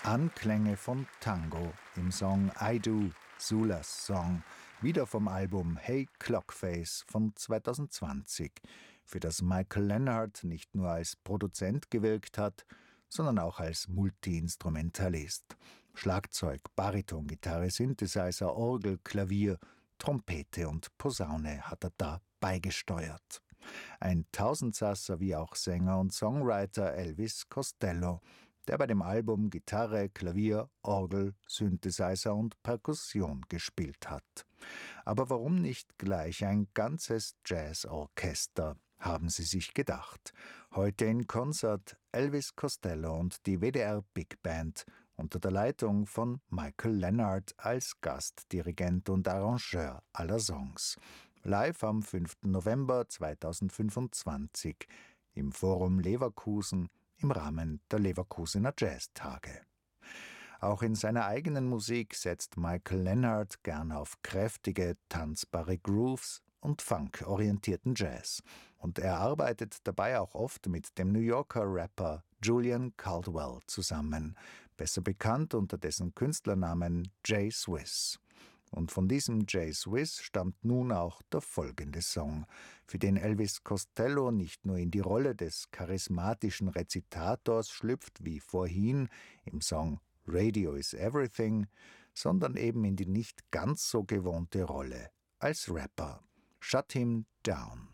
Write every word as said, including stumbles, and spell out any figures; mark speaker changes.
Speaker 1: Anklänge von Tango im Song I Do, Sulas Song, wieder vom Album Hey Clockface von zweitausendzwanzig, für das Michael Leonard nicht nur als Produzent gewirkt hat, sondern auch als Multi-Instrumentalist. Schlagzeug, Baritongitarre, Synthesizer, Orgel, Klavier, Trompete und Posaune hat er da beigesteuert. Ein Tausendsasser wie auch Sänger und Songwriter Elvis Costello, der bei dem Album Gitarre, Klavier, Orgel, Synthesizer und Perkussion gespielt hat. Aber warum nicht gleich ein ganzes Jazzorchester, haben sie sich gedacht. Heute in Konzert Elvis Costello und die W D R Big Band unter der Leitung von Michael Leonard als Gastdirigent und Arrangeur aller Songs. Live am fünften November zweitausendfünfundzwanzig im Forum Leverkusen im Rahmen der Leverkusener Jazztage. Auch in seiner eigenen Musik setzt Michael Leonard gern auf kräftige, tanzbare Grooves und funkorientierten Jazz. Und er arbeitet dabei auch oft mit dem New Yorker Rapper Julian Caldwell zusammen, besser bekannt unter dessen Künstlernamen J Swiss. Und von diesem J Swiss stammt nun auch der folgende Song, für den Elvis Costello nicht nur in die Rolle des charismatischen Rezitators schlüpft, wie vorhin im Song Radio is Everything, sondern eben in die nicht ganz so gewohnte Rolle als Rapper. Shut Him Down.